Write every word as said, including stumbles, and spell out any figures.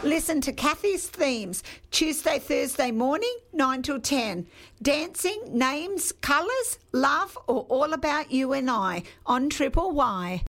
Listen to Kathy's Themes, Tuesday, Thursday morning, nine till ten. Dancing, names, colours, love, or all about you and I on Triple Y.